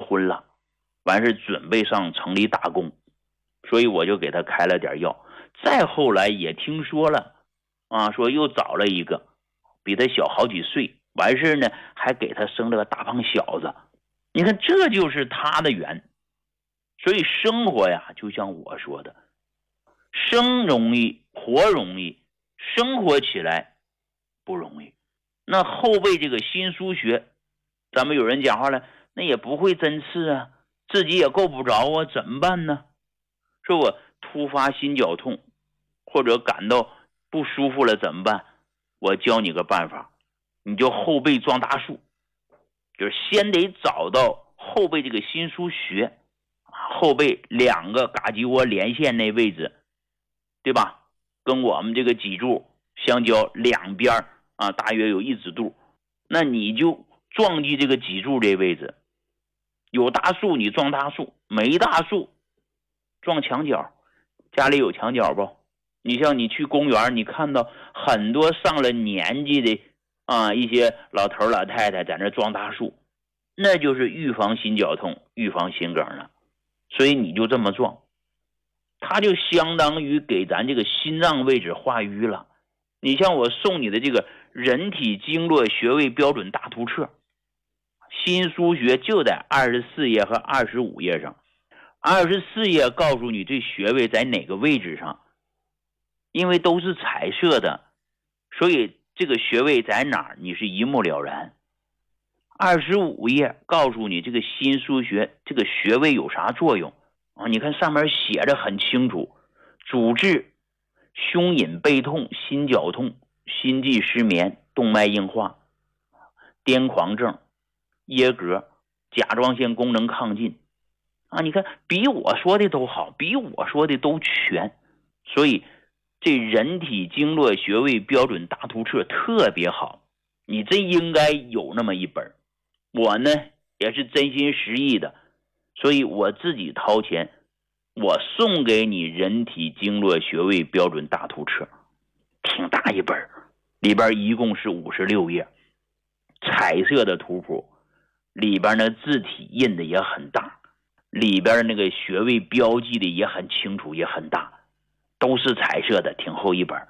婚了，完事准备上城里打工，所以我就给他开了点药。再后来也听说了说又找了一个比他小好几岁，完事呢还给他生了个大胖小子。你看这就是他的缘。所以生活呀，就像我说的，生容易活容易，生活起来不容易。那后背这个心腧穴，咱们有人讲话了，那也不会针刺啊，自己也够不着啊，怎么办呢？说我突发心绞痛或者感到不舒服了怎么办？我教你个办法，你就后背撞大树，就是先得找到后背这个心腧穴，后背两个嘎叽窝连线那位置，对吧？跟我们这个脊柱相交两边大约有1指肚，那你就撞击这个脊柱这位置。有大树你撞大树，没大树撞墙角。家里有墙角不？你像你去公园，你看到很多上了年纪的一些老头老太太在那撞大树，那就是预防心绞痛预防心梗了。所以你就这么撞，它就相当于给咱这个心脏位置化瘀了。你像我送你的这个人体经络穴位标准大图册，心腧穴就在24页和25页上。24页告诉你这穴位在哪个位置上，因为都是彩色的，所以这个穴位在哪儿你是一目了然。25页告诉你这个心腧穴这个穴位有啥作用你看上面写着很清楚，主治胸隐背痛、心绞痛、心悸失眠、动脉硬化、癫狂症、噎膈、甲状腺功能亢进你看比我说的都好，比我说的都全。所以这人体经络穴位标准大图册特别好，你真应该有那么一本。我呢也是真心实意的，所以我自己掏钱，我送给你人体经络穴位标准大图册，挺大一本，里边一共是56页，彩色的图谱，里边的字体印的也很大，里边那个穴位标记的也很清楚也很大，都是彩色的，挺厚一本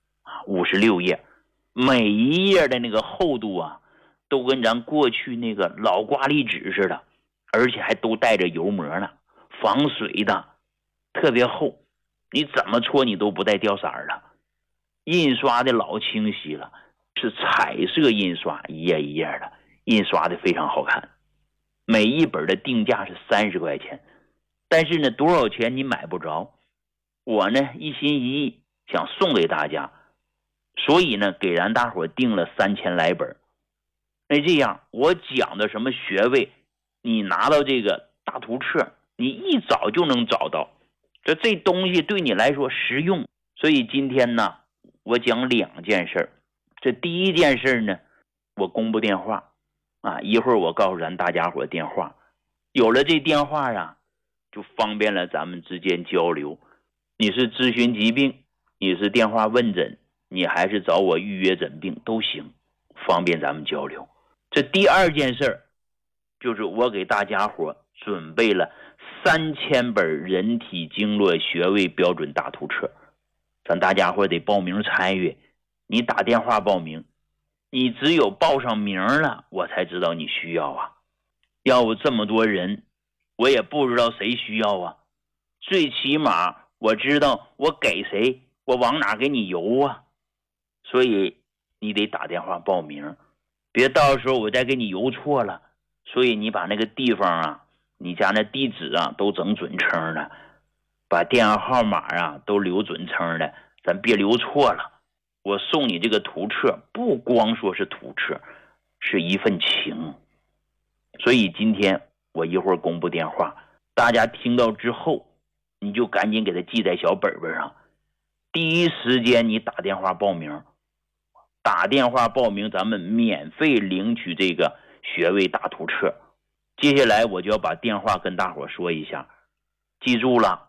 56页，每一页的那个厚度都跟咱过去那个老挂历纸似的，而且还都带着油膜呢，防水的，特别厚，你怎么搓你都不带掉色的，印刷的老清晰了，是彩色印刷，一页一页的，印刷的非常好看。每一本的定价是30块钱，但是呢多少钱你买不着，我呢一心一意想送给大家，所以呢给咱大伙订了3000来本。那这样我讲的什么穴位，你拿到这个大图册你一找就能找到，这东西对你来说实用。所以今天呢我讲2件事。这第一件事呢，我公布电话一会儿我告诉咱大家伙电话，有了这电话就方便了咱们之间交流。你是咨询疾病，你是电话问诊，你还是找我预约诊病都行，方便咱们交流。这第二件事就是我给大家伙准备了3000本人体经络穴位标准大图册，咱大家伙得报名参与。你打电话报名，你只有报上名了我才知道你需要要不这么多人我也不知道谁需要最起码我知道我给谁，我往哪给你邮所以你得打电话报名，别到时候我再给你邮错了。所以你把那个地方你家那地址都整准称的，把电话号码都留准称的，咱别留错了。我送你这个图册不光说是图册，是一份情。所以今天我一会儿公布电话，大家听到之后你就赶紧给它记在小本本上，第一时间你打电话报名，打电话报名咱们免费领取这个穴位大图册。接下来我就要把电话跟大伙说一下，记住了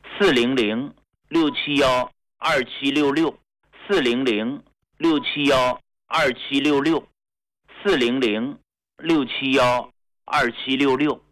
400-671-2766 400-671-2766 400-671-2766